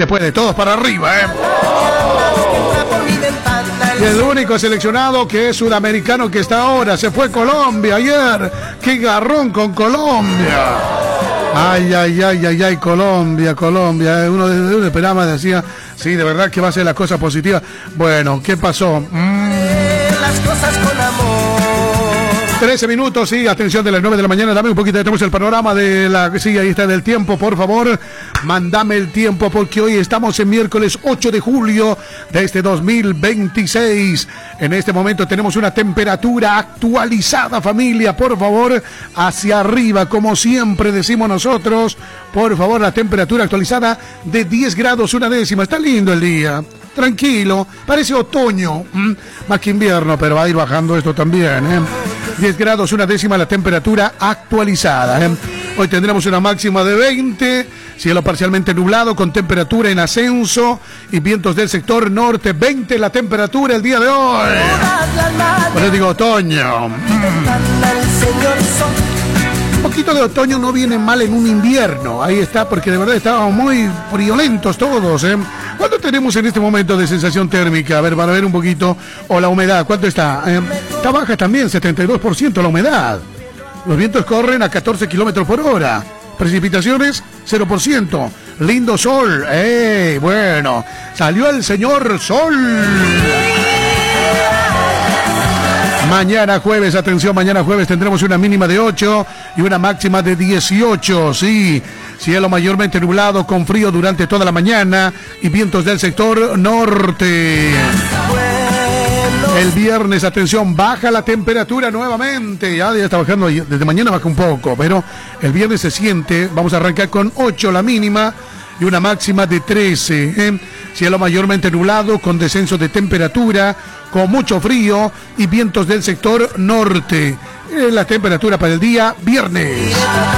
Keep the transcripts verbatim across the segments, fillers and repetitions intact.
Se puede, todos para arriba, ¿eh? Y el único seleccionado que es sudamericano que está ahora, se fue Colombia ayer. ¡Qué garrón con Colombia! Ay, ay, ay, ay, ay, Colombia, Colombia. Uno de un esperaba decía, sí, de verdad que va a ser la cosa positiva. Bueno, ¿qué pasó? Mm. Las cosas con amor. trece minutos, sí, atención, de las nueve de la mañana, dame un poquito, tenemos el panorama de la, sí, ahí está, del tiempo, por favor, mándame el tiempo, porque hoy estamos en miércoles ocho de julio de este dos mil veintiséis, en este momento tenemos una temperatura actualizada, familia, por favor, hacia arriba, como siempre decimos nosotros, por favor, la temperatura actualizada de diez grados, una décima, está lindo el día. Tranquilo, parece otoño, ¿m? Más que invierno, pero va a ir bajando esto también, ¿eh? diez grados, una décima la temperatura actualizada, ¿eh? Hoy tendremos una máxima de veinte, cielo parcialmente nublado con temperatura en ascenso y vientos del sector norte, veinte la temperatura el día de hoy. Por eso digo otoño. Mm. Un poquito de otoño no viene mal en un invierno, ahí está, porque de verdad estábamos muy friolentos todos, ¿eh? ¿Cuánto tenemos en este momento de sensación térmica? A ver, para ver un poquito, o la humedad, ¿cuánto está? Eh, está baja también, setenta y dos por ciento la humedad. Los vientos corren a catorce kilómetros por hora. Precipitaciones, cero por ciento. Lindo sol, ¡eh! Bueno, salió el señor sol. Mañana jueves, atención, mañana jueves tendremos una mínima de ocho y una máxima de dieciocho, sí. Cielo mayormente nublado con frío durante toda la mañana y vientos del sector norte. El viernes, atención, baja la temperatura nuevamente. Ya, ya está bajando, desde mañana baja un poco, pero el viernes se siente. Vamos a arrancar con ocho la mínima y una máxima de trece. ¿eh? Cielo mayormente nublado con descenso de temperatura, con mucho frío y vientos del sector norte. Eh, la temperatura para el día viernes.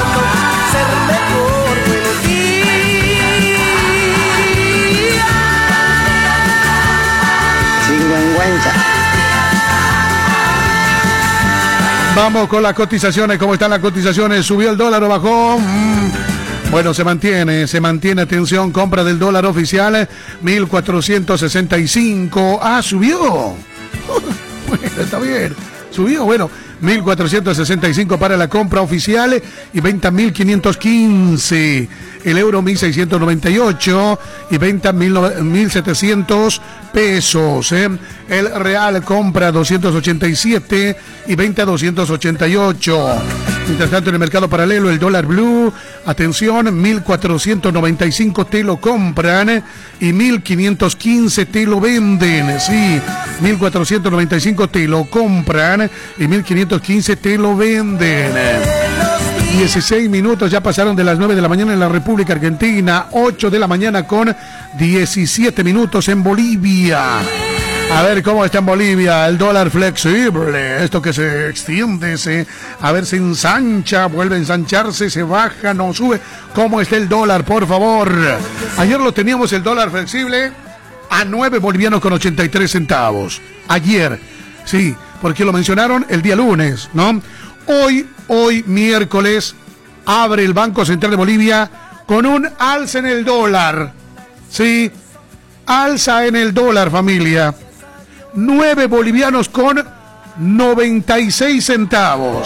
Vamos con las cotizaciones. ¿Cómo están las cotizaciones? ¿Subió el dólar o bajó? Mm. Bueno, se mantiene, se mantiene, atención, compra del dólar oficial, mil cuatrocientos sesenta y cinco. Ah, subió. Bueno, está bien. Subió, bueno, mil cuatrocientos sesenta y cinco para la compra oficial y venta mil quinientos quince. El euro mil seiscientos noventa y ocho y venta mil setecientos pesos. ¿eh? El real compra doscientos ochenta y siete y venta doscientos ochenta y ocho. Mientras tanto, en el mercado paralelo, el dólar blue, atención, mil cuatrocientos noventa y cinco te lo compran y mil quinientos quince te lo venden. Sí, mil cuatrocientos noventa y cinco te lo compran y mil quinientos quince te lo venden. dieciséis minutos ya pasaron de las nueve de la mañana en la República Argentina, ocho de la mañana con diecisiete minutos en Bolivia. A ver cómo está en Bolivia el dólar flexible, esto que se extiende, se, a ver, se ensancha, vuelve a ensancharse, se baja, no sube. ¿Cómo está el dólar, por favor? Ayer lo teníamos el dólar flexible a nueve bolivianos con ochenta y tres centavos. Ayer, sí, porque lo mencionaron el día lunes, ¿no? Hoy, hoy miércoles, abre el Banco Central de Bolivia con un alza en el dólar. Sí, alza en el dólar, familia. nueve bolivianos con noventa y seis centavos.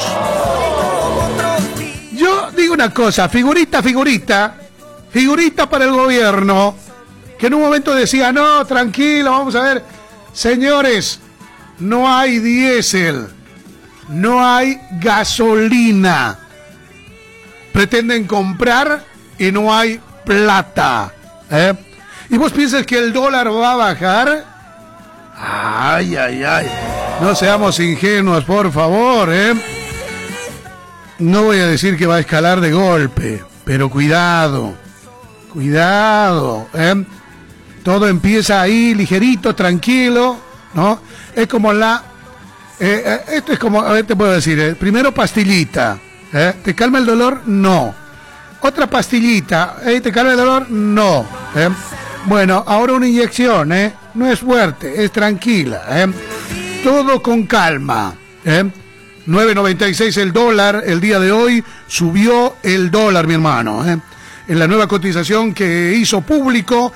Yo digo una cosa, figurita, figurita, figurita para el gobierno, que en un momento decía, no, tranquilo, vamos a ver. Señores, no hay diésel. No hay gasolina. Pretenden comprar y no hay plata. ¿eh? ¿Y vos piensas que el dólar va a bajar? Ay, ay, ay. No seamos ingenuos, por favor. ¿eh? No voy a decir que va a escalar de golpe, pero cuidado. Cuidado. ¿eh? Todo empieza ahí, ligerito, tranquilo, ¿no? Es como la... Eh, eh, esto es como, a ver, te puedo decir, eh, primero pastillita, ¿eh? ¿te calma el dolor? No. Otra pastillita, ¿eh? ¿te calma el dolor? No. ¿eh? Bueno, ahora una inyección, ¿eh? No es fuerte, es tranquila, ¿eh? Todo con calma, ¿eh? nueve noventa y seis el dólar, el día de hoy subió el dólar, mi hermano, ¿eh? En la nueva cotización que hizo público